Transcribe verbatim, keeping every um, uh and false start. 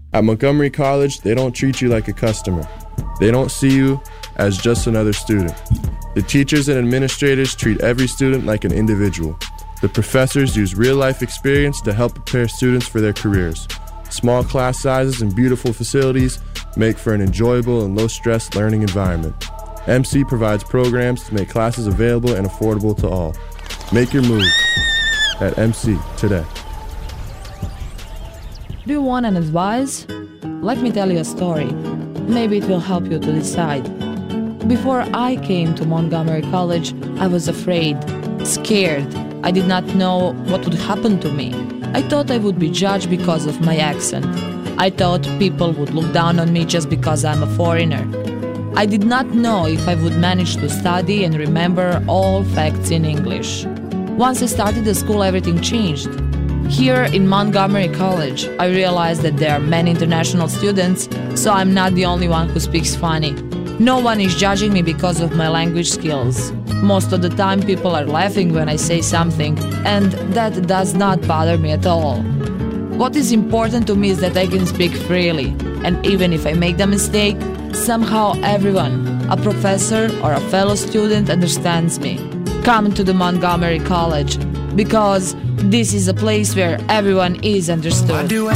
At Montgomery College, they don't treat you like a customer. They don't see you as just another student. The teachers and administrators treat every student like an individual. The professors use real-life experience to help prepare students for their careers. Small class sizes and beautiful facilities make for an enjoyable and low-stress learning environment. M C provides programs to make classes available and affordable to all. Make your move at M C today. Do you want an advice? Let me tell you a story. Maybe it will help you to decide. Before I came to Montgomery College, I was afraid, scared. I did not know what would happen to me. I thought I would be judged because of my accent. I thought people would look down on me just because I'm a foreigner. I did not know if I would manage to study and remember all facts in English. Once I started the school, everything changed. Here in Montgomery College, I realized that there are many international students, so I'm not the only one who speaks funny. No one is judging me because of my language skills. Most of the time people are laughing when I say something, and that does not bother me at all. What is important to me is that I can speak freely, and even if I make the mistake, somehow everyone, a professor or a fellow student, understands me. Come to the Montgomery College, because this is a place where everyone is understood. Why do I